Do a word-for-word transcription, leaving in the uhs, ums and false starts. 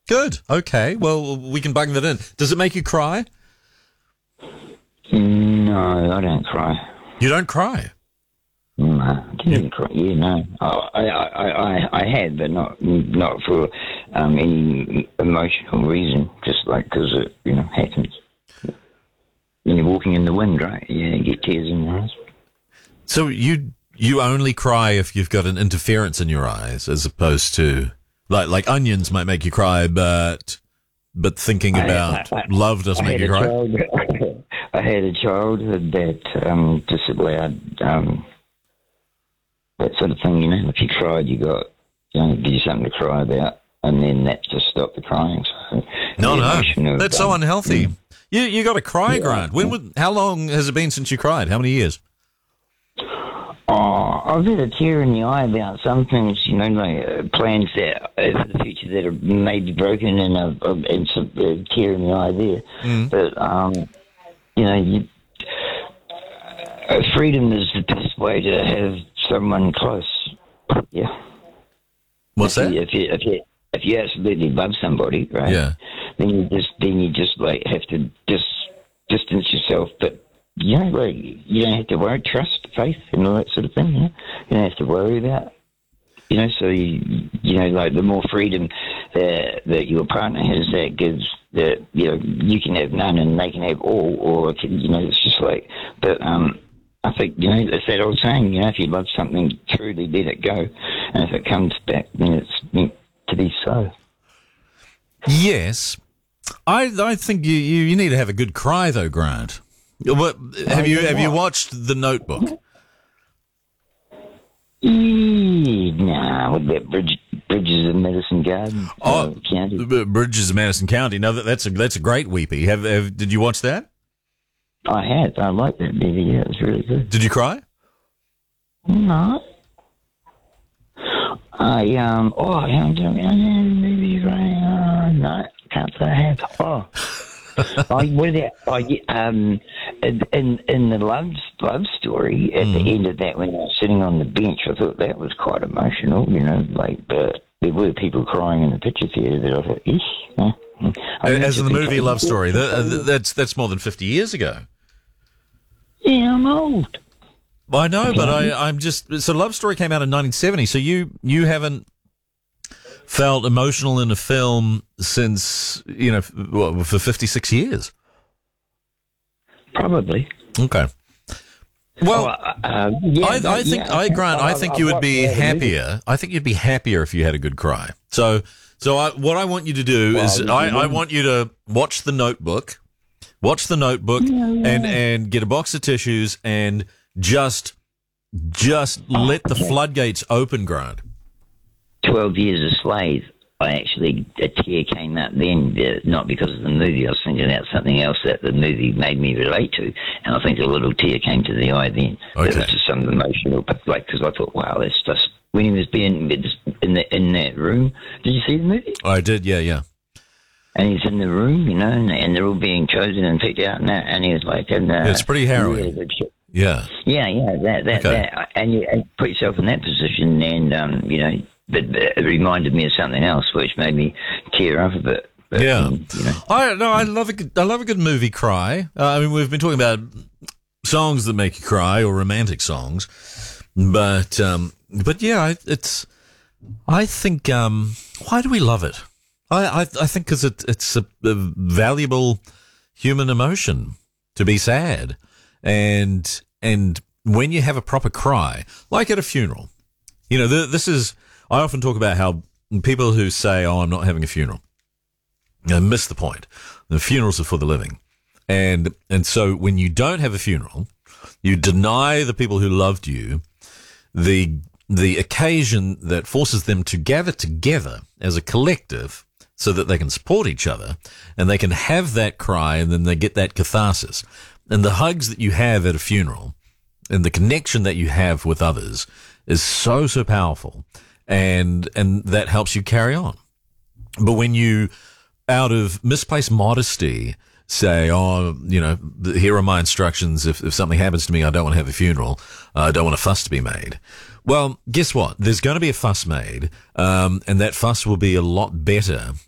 Good. Okay. Well, we can bung that in. Does it make you cry? No, I don't cry. You don't cry? No, I didn't cry. Yeah, no. Oh, I, I, I, I had, but not not for um, any emotional reason. Just like because it, you know, happens. When you're walking in the wind, right? Yeah, you get tears in your eyes. So you you only cry if you've got an interference in your eyes, as opposed to like like onions might make you cry, but but thinking about I, I, love doesn't I make you cry. Child, I had a childhood that um, disallowed um, that sort of thing. You know, if you cried, you got you know, give you something to cry about, and then that just stopped the crying. So no, no, that's so unhealthy. Mm. You you got to cry, yeah. Grant. When would, how long has it been since you cried? How many years? Oh, I've had a tear in the eye about some things, you know, like uh, plans that uh, for the future that are maybe broken, and a, a, and some uh, tear in the eye there. Mm. But um, you know, you, uh, freedom is the best way to have someone close. Yeah. What's if that? You, if you if you if you absolutely love somebody, right? Yeah. Then you just then you just like have to just distance yourself, but. You know, like, you don't have to worry, trust, faith, and all that sort of thing. You know? You don't have to worry about, you know. So you, you know, like the more freedom that that your partner has, that gives that you know you can have none and they can have all, or you know, it's just like. But um, I think you know it's that old saying. You know, if you love something truly, let it go, and if it comes back, then it's meant to be so. Yes, I I think you you, you need to have a good cry though, Grant. What, have you have you watched The Notebook? E- nah, what about Bridge, Bridges of Madison Garden? Oh, uh, County. Bridges of Madison County. No, that, that's a that's a great weepy. Have, have did you watch that? I had. I liked that movie. Yeah, it was really good. Did you cry? No. I um. Oh, I'm doing maybe right. Uh, no, can't say I have. Oh. oh, what about, oh, yeah, um, in in the love love story at mm. the end of that, when I was sitting on the bench, I thought that was quite emotional. You know, like but there were people crying in the picture theatre that I thought, Eesh, uh, as in the movie Love Story. That, that's that's more than fifty years ago. Yeah, I'm old. I know, but I I'm just so Love Story came out in nineteen seventy. So you you haven't felt emotional in a film since, you know, what, for fifty-six years? Probably. Okay. Well, oh, uh, uh, yeah, I, I think, yeah, I Grant, I think you would be yeah, happier. I think you'd be happier if you had a good cry. So, so I, what I want you to do well, is, I, I want you to watch The Notebook, watch The Notebook, yeah, yeah. and and get a box of tissues and just, just let the floodgates open, Grant. twelve Years a Slave, I actually, a tear came up then, uh, not because of the movie. I was thinking about something else that the movie made me relate to, and I think a little tear came to the eye then. Okay. It was just some emotional, but like, because I thought, wow, that's just, when he was being in the, in that room, did you see the movie? I did, yeah, yeah. And he's in the room, you know, and, and they're all being chosen and picked out, and that, and he was like, and, uh, yeah, it's pretty harrowing. Really good shit. Yeah. Yeah, yeah, that, that, okay. that, and you and put yourself in that position, and, um, you know, but it reminded me of something else, which made me tear up a bit. But, yeah, um, you know. I no, I love a good, I love a good movie cry. Uh, I mean, we've been talking about songs that make you cry or romantic songs, but um, but yeah, it's. I think um, why do we love it? I I, I think because it, it's a, a valuable human emotion to be sad, and and when you have a proper cry, like at a funeral, you know, the, this is. I often talk about how people who say, oh, I'm not having a funeral, you miss the point. The funerals are for the living. And and so when you don't have a funeral, you deny the people who loved you the the occasion that forces them to gather together as a collective so that they can support each other and they can have that cry and then they get that catharsis. And the hugs that you have at a funeral and the connection that you have with others is so, so powerful. And, and that helps you carry on. But when you, out of misplaced modesty, say, oh, you know, here are my instructions. If, if something happens to me, I don't want to have a funeral. Uh, I don't want a fuss to be made. Well, guess what? There's going to be a fuss made, um, and that fuss will be a lot better